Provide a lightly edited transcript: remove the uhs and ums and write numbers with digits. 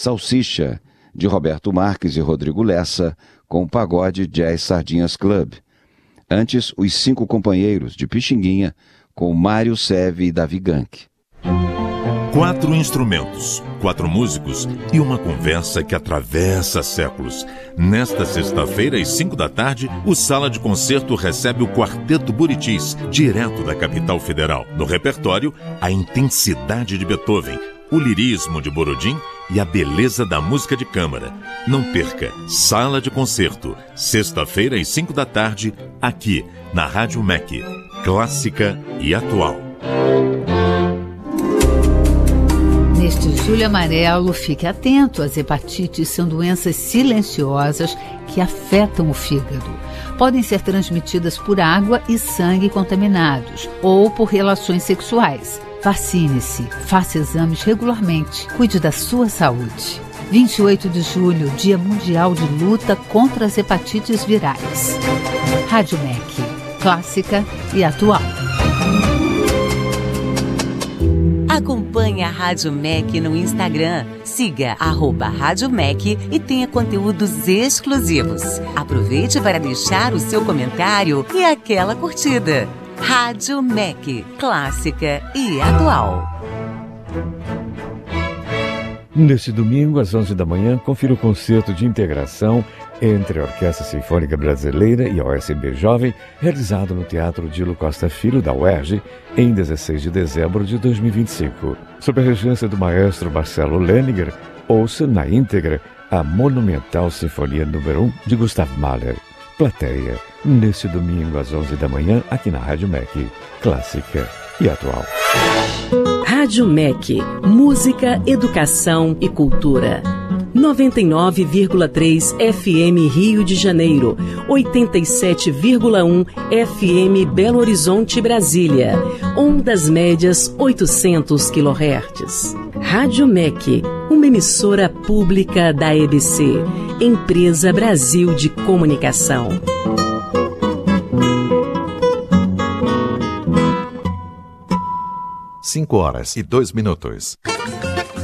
Salsicha, de Roberto Marques e Rodrigo Lessa, com o Pagode Jazz Sardinhas Club. Antes, Os Cinco Companheiros, de Pixinguinha, com Mário Seve e Davi Gank. 4 instrumentos, 4 músicos e uma conversa que atravessa séculos. Nesta sexta-feira, às 5 da tarde, o Sala de Concerto recebe o Quarteto Buritis, direto da capital federal. No repertório, a intensidade de Beethoven, o lirismo de Borodin e a beleza da música de câmara. Não perca, Sala de Concerto, sexta-feira, às 5 da tarde, aqui, na Rádio MEC, clássica e atual. Neste Julho Amarelo, fique atento. As hepatites são doenças silenciosas que afetam o fígado. Podem ser transmitidas por água e sangue contaminados ou por relações sexuais. Vacine-se, faça exames regularmente, cuide da sua saúde. 28 de julho, Dia Mundial de Luta contra as Hepatites Virais. Rádio MEC, clássica e atual. Acompanhe a Rádio MEC no Instagram. Siga @Rádio MEC e tenha conteúdos exclusivos. Aproveite para deixar o seu comentário e aquela curtida. Rádio MEC, clássica e atual. Neste domingo, às 11 da manhã, confira o concerto de integração entre a Orquestra Sinfônica Brasileira e a OSB Jovem, realizado no Teatro Dilo Costa Filho, da UERJ, em 16 de dezembro de 2025. Sob a regência do maestro Marcelo Leninger, ouça na íntegra a monumental Sinfonia número 1 de Gustav Mahler. Plateia, neste domingo às 11 da manhã, aqui na Rádio MEC, clássica e atual. Rádio MEC, música, educação e cultura. 99,3 FM Rio de Janeiro, 87,1 FM Belo Horizonte, Brasília, ondas médias 800 kHz. Rádio MEC, uma emissora pública da EBC, Empresa Brasil de Comunicação. 5 horas e 2 minutos.